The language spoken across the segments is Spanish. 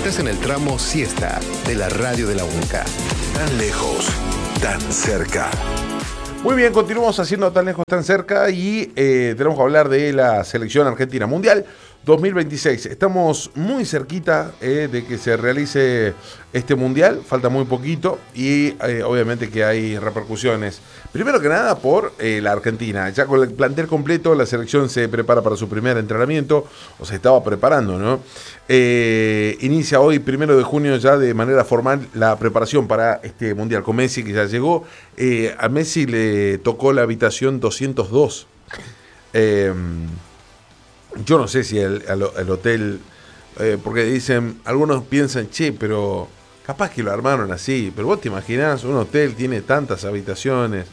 Estás en el tramo siesta de la radio de la UNCA. Tan lejos, tan cerca. Muy bien, continuamos haciendo Tan lejos, tan cerca y tenemos que hablar de la selección argentina mundial 2026. Estamos muy cerquita de que se realice este mundial, falta muy poquito y obviamente que hay repercusiones. Primero que nada por la Argentina, ya con el plantel completo la selección se prepara para su primer entrenamiento, o se estaba preparando, ¿no? Inicia hoy, 1 de junio, ya de manera formal la preparación para este mundial con Messi, que ya llegó. A Messi le tocó la habitación 202. Yo no sé si el hotel, porque dicen, algunos piensan, che, pero capaz que lo armaron así, pero vos te imaginás, un hotel tiene tantas habitaciones,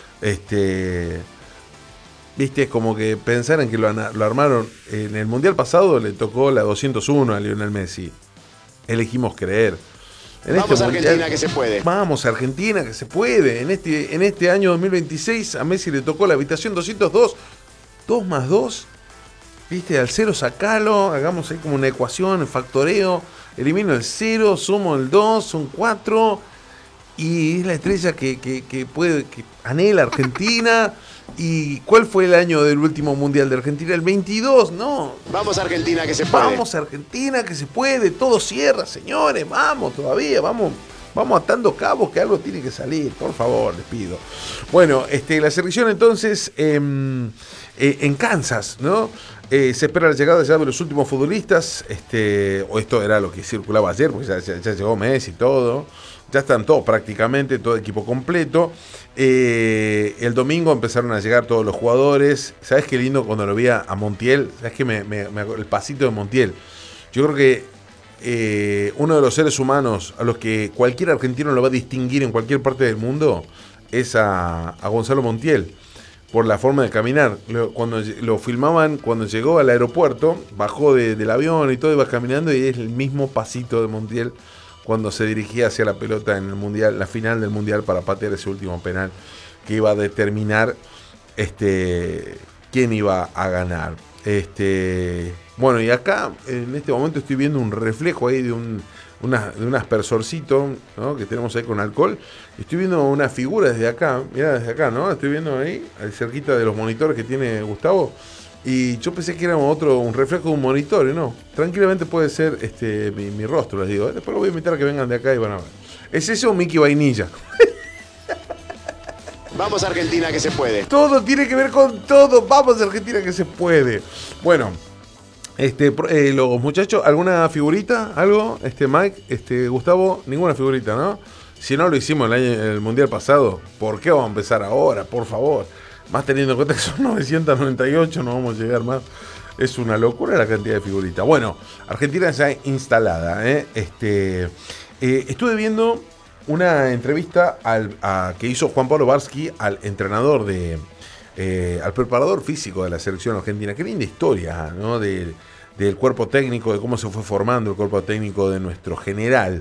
viste, es como que pensar en que lo armaron. En el mundial pasado le tocó la 201 a Lionel Messi. Elegimos creer. Vamos a Argentina que se puede. Vamos a Argentina que se puede. En este año 2026 a Messi le tocó la habitación 202. 2 más 2. Viste, al 0 sacalo. Hagamos ahí como una ecuación, el factoreo. Elimino el 0, sumo el 2, son 4. Y es la estrella que anhela Argentina. ¿Y cuál fue el año del último mundial de Argentina? El 22, ¿no? Vamos a Argentina que se puede. Vamos a Argentina que se puede. Todo cierra, señores. Vamos todavía, vamos atando cabos, que algo tiene que salir. Por favor, les pido. Bueno, la selección entonces en Kansas, ¿no? Se espera la llegada ya de los últimos futbolistas. O esto era lo que circulaba ayer, porque ya llegó Messi y todo. Ya están todos prácticamente, todo equipo completo. El domingo empezaron a llegar todos los jugadores. ¿Sabes qué lindo cuando lo vi a Montiel? ¿Sabes qué? El pasito de Montiel. Yo creo que uno de los seres humanos a los que cualquier argentino lo va a distinguir en cualquier parte del mundo es a Gonzalo Montiel, por la forma de caminar. Cuando lo filmaban, cuando llegó al aeropuerto, bajó del avión y todo, iba caminando y es el mismo pasito de Montiel cuando se dirigía hacia la pelota en el mundial, la final del mundial, para patear ese último penal que iba a determinar quién iba a ganar. Bueno, y acá en este momento estoy viendo un reflejo ahí de un aspersorcito, ¿no?, que tenemos ahí con alcohol. Estoy viendo una figura desde acá, mirá, desde acá, ¿no? Estoy viendo ahí, cerquita de los monitores que tiene Gustavo. Y yo pensé que era un reflejo de un monitor, ¿no? Tranquilamente puede ser mi rostro, les digo. Después los voy a invitar a que vengan de acá y van a ver. ¿Es eso o Mickey Vainilla? Vamos a Argentina que se puede. Todo tiene que ver con todo. Vamos a Argentina que se puede. Bueno, los muchachos, ¿alguna figurita? ¿Algo? Mike, Gustavo, ninguna figurita, ¿no? Si no lo hicimos el mundial pasado, ¿por qué vamos a empezar ahora? Por favor. Más teniendo en cuenta que son 998, no vamos a llegar más. Es una locura la cantidad de figuritas. Bueno, Argentina ya instalada. Estuve viendo una entrevista que hizo Juan Pablo Barsky al entrenador al preparador físico de la selección argentina. Qué linda historia, ¿no? Del cuerpo técnico, de cómo se fue formando el cuerpo técnico de nuestro general,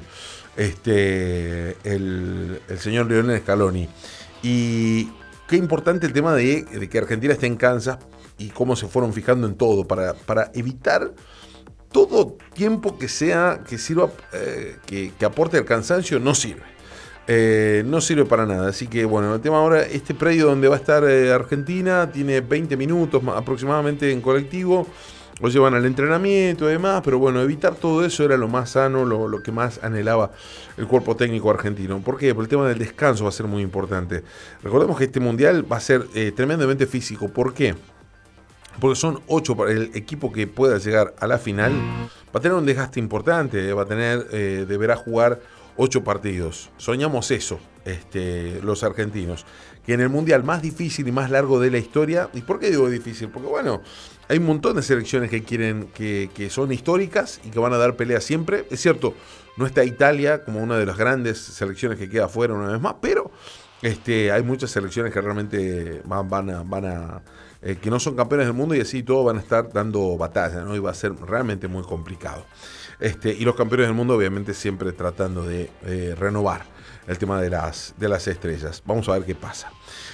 el señor Lionel Scaloni. Y qué importante el tema de que Argentina esté en Kansas y cómo se fueron fijando en todo para evitar todo tiempo que sirva, que aporte al cansancio. No sirve. No sirve para nada. Así que bueno, el tema ahora, este predio donde va a estar Argentina tiene 20 minutos aproximadamente en colectivo. Lo llevan al entrenamiento y demás, pero bueno, evitar todo eso era lo más sano, lo que más anhelaba el cuerpo técnico argentino. ¿Por qué? Porque el tema del descanso va a ser muy importante. Recordemos que este mundial va a ser tremendamente físico. ¿Por qué? Porque son 8 para el equipo que pueda llegar a la final. Va a tener un desgaste importante, deberá jugar 8 partidos. Soñamos eso, los argentinos, que en el mundial más difícil y más largo de la historia. ¿Y por qué digo difícil? Porque bueno, hay un montón de selecciones que quieren, que son históricas y que van a dar pelea siempre. Es cierto, no está Italia como una de las grandes selecciones que queda fuera una vez más, pero hay muchas selecciones que realmente van a que no son campeones del mundo, y así todos van a estar dando batalla, ¿no? Y va a ser realmente muy complicado. Y los campeones del mundo obviamente siempre tratando de renovar el tema de las estrellas. Vamos a ver qué pasa.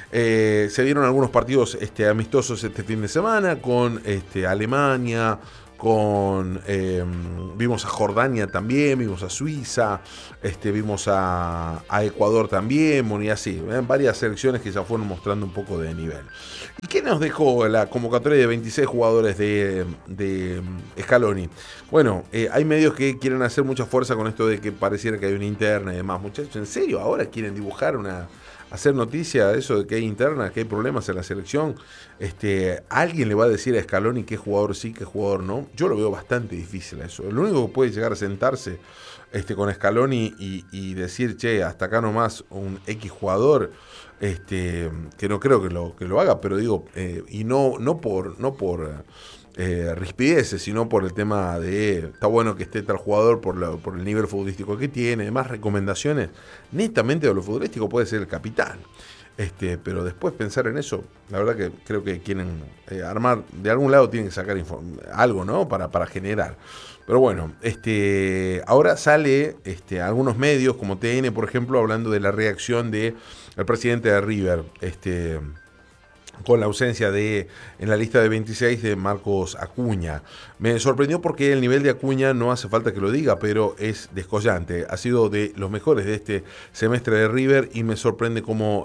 Se dieron algunos partidos amistosos este fin de semana con Alemania, vimos a Jordania también, vimos a Suiza, vimos a Ecuador también, y así, varias selecciones que ya fueron mostrando un poco de nivel. ¿Y qué nos dejó la convocatoria de 26 jugadores de Scaloni? Bueno, hay medios que quieren hacer mucha fuerza con esto de que pareciera que hay una interna y demás. Muchachos, ¿en serio ahora quieren dibujar hacer noticia de eso de que hay interna, que hay problemas en la selección? ¿Alguien le va a decir a Scaloni qué jugador sí, qué jugador no? Yo lo veo bastante difícil a eso. Lo único que puede llegar a sentarse con Scaloni y decir, che, hasta acá nomás un X jugador, que no creo que lo haga, pero digo, y no por rispideces, sino por el tema de está bueno que esté tal jugador por el nivel futbolístico que tiene, además recomendaciones netamente de lo futbolístico, puede ser el capitán. Pero después pensar en eso, la verdad que creo que quieren armar, de algún lado tienen que sacar algo, ¿no? Para generar. Pero bueno, ahora sale algunos medios como TN, por ejemplo, hablando de la reacción del presidente de River, con la ausencia en la lista de 26 de Marcos Acuña. Me sorprendió porque el nivel de Acuña no hace falta que lo diga, pero es descollante. Ha sido de los mejores de este semestre de River y me sorprende como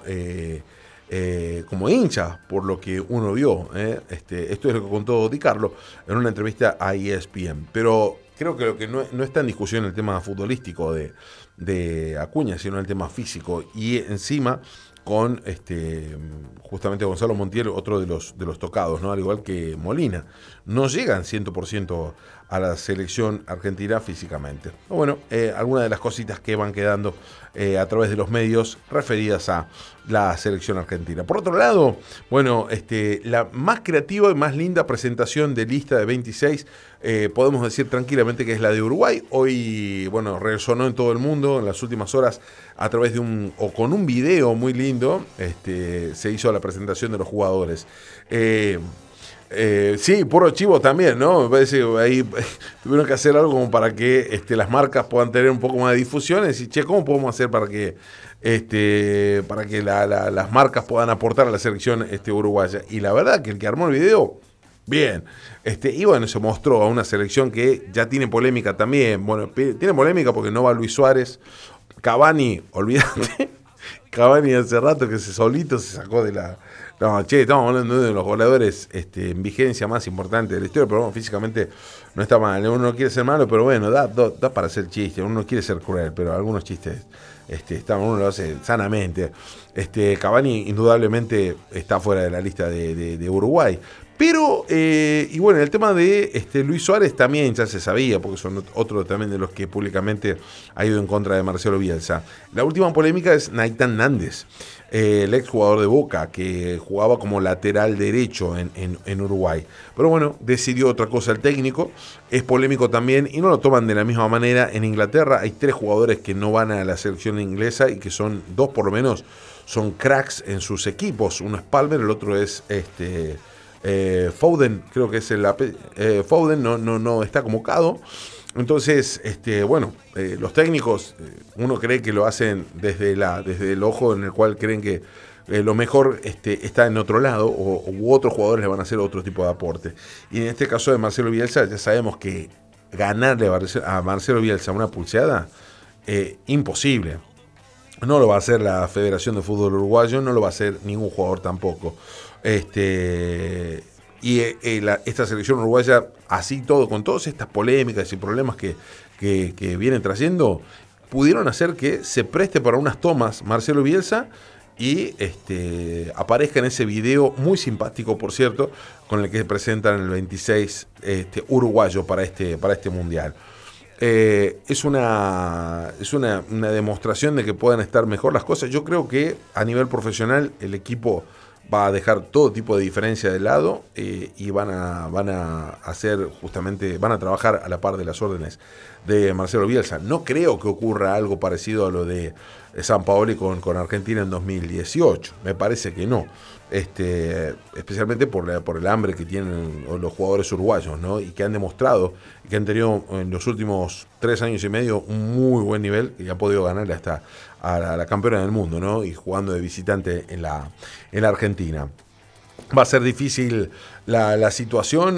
hincha por lo que uno vio. Esto es lo que contó Di Carlo en una entrevista a ESPN. Pero creo que lo que no está en discusión el tema futbolístico de Acuña, sino el tema físico. Y encima con justamente Gonzalo Montiel, otro de los tocados, ¿no? Al igual que Molina, no llegan 100% a la selección argentina físicamente. Bueno, algunas de las cositas que van quedando a través de los medios referidas a la selección argentina. Por otro lado, bueno, la más creativa y más linda presentación de lista de 26, podemos decir tranquilamente que es la de Uruguay. Hoy, bueno, resonó en todo el mundo en las últimas horas a través de con un video muy lindo, se hizo la presentación de los jugadores. Sí, puro chivo también, ¿no? Me parece que ahí tuvieron que hacer algo como para que las marcas puedan tener un poco más de difusión. Y decir, che, ¿cómo podemos hacer para que las marcas puedan aportar a la selección uruguaya? Y la verdad que el que armó el video, bien. Y bueno, se mostró a una selección que ya tiene polémica también. Bueno, tiene polémica porque no va Luis Suárez. Cavani, olvídate. Cavani hace rato que solito se sacó de la... No, estamos hablando de los goleadores en vigencia más importante de la historia, pero bueno, físicamente no está mal. Uno no quiere ser malo, pero bueno, da para hacer chistes. Uno no quiere ser cruel, pero algunos chistes uno lo hace sanamente. Cavani indudablemente está fuera de la lista de Uruguay. Pero, y bueno, el tema de Luis Suárez también ya se sabía, porque son otro también de los que públicamente ha ido en contra de Marcelo Bielsa. La última polémica es Naitán Nández, el exjugador de Boca, que jugaba como lateral derecho en Uruguay. Pero bueno, decidió otra cosa el técnico, es polémico también, y no lo toman de la misma manera. En Inglaterra hay 3 jugadores que no van a la selección inglesa, y que son 2 por lo menos, son cracks en sus equipos. Uno es Palmer, el otro es Foden, creo que es Foden, no está convocado. Entonces, bueno, los técnicos, uno cree que lo hacen desde el ojo en el cual creen que lo mejor está en otro lado, u otros jugadores le van a hacer otro tipo de aporte. Y en este caso de Marcelo Bielsa, ya sabemos que ganarle a Marcelo Bielsa una pulseada, imposible. No lo va a hacer la Federación de Fútbol Uruguayo, no lo va a hacer ningún jugador tampoco. Esta selección uruguaya, así todo, con todas estas polémicas y problemas que vienen trayendo, pudieron hacer que se preste para unas tomas Marcelo Bielsa y aparezca en ese video muy simpático, por cierto, con el que se presentan el 26 uruguayo para este mundial. Es una demostración de que pueden estar mejor las cosas. Yo creo que a nivel profesional el equipo va a dejar todo tipo de diferencia de lado, y van a hacer justamente, van a trabajar a la par de las órdenes de Marcelo Bielsa. No creo que ocurra algo parecido a lo de Sampaoli con Argentina en 2018. Me parece que no. Especialmente por el hambre que tienen los jugadores uruguayos, ¿no? Y que han demostrado, que han tenido en los últimos 3 años y medio un muy buen nivel, y ha podido ganarle hasta a la campeona del mundo, ¿no? Y jugando de visitante en la Argentina. Va a ser difícil la situación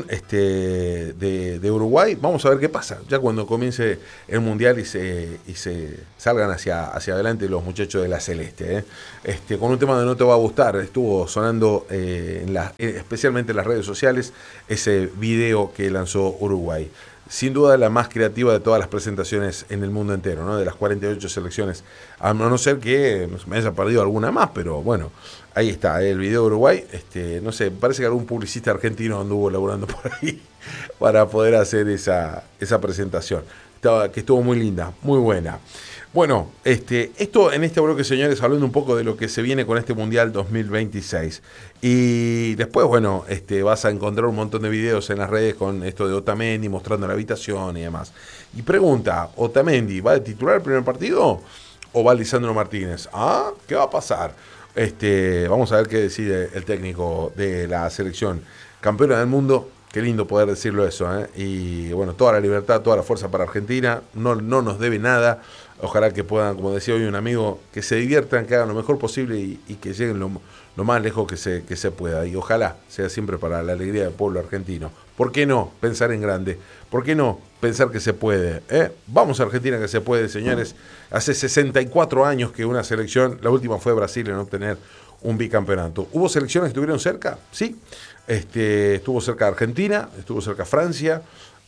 de Uruguay. Vamos a ver qué pasa. Ya cuando comience el Mundial y se salgan hacia adelante los muchachos de la Celeste. Con un tema de No Te Va a Gustar. Estuvo sonando especialmente en las redes sociales ese video que lanzó Uruguay. Sin duda la más creativa de todas las presentaciones en el mundo entero, ¿no? De las 48 selecciones, a no ser que me haya perdido alguna más, pero bueno, ahí está, el video de Uruguay. No sé, parece que algún publicista argentino anduvo laburando por ahí para poder hacer esa presentación, que estuvo muy linda, muy buena. Bueno, esto en este bloque, señores, hablando un poco de lo que se viene con este Mundial 2026. Y después, bueno, vas a encontrar un montón de videos en las redes con esto de Otamendi mostrando la habitación y demás. Y pregunta, ¿Otamendi va de titular el primer partido o va Lisandro Martínez? ¿Qué va a pasar? Vamos a ver qué decide el técnico de la selección campeona del mundo. Qué lindo poder decirlo eso, ¿eh? Y bueno, toda la libertad, toda la fuerza para Argentina. No nos debe nada. Ojalá que puedan, como decía hoy un amigo, que se diviertan, que hagan lo mejor posible y que lleguen lo más lejos que se pueda. Y ojalá sea siempre para la alegría del pueblo argentino. ¿Por qué no pensar en grande? ¿Por qué no pensar que se puede? Vamos a Argentina, que se puede, señores. Hace 64 años que una selección, la última fue Brasil, en obtener un bicampeonato. ¿Hubo selecciones que estuvieron cerca? Sí. Estuvo cerca Argentina, estuvo cerca Francia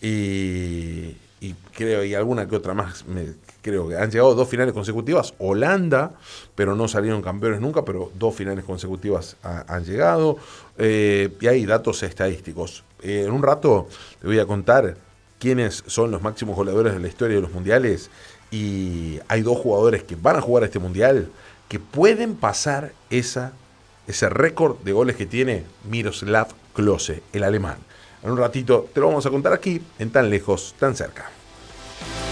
y creo, y alguna que otra más, creo que han llegado 2 finales consecutivas. Holanda, pero no salieron campeones nunca, pero 2 finales consecutivas han llegado. Y hay datos estadísticos. En un rato te voy a contar quiénes son los máximos goleadores de la historia de los mundiales. Y hay 2 jugadores que van a jugar a este mundial que pueden pasar ese récord de goles que tiene Miroslav Klose, el alemán. En un ratito te lo vamos a contar aquí, en Tan Lejos, Tan Cerca.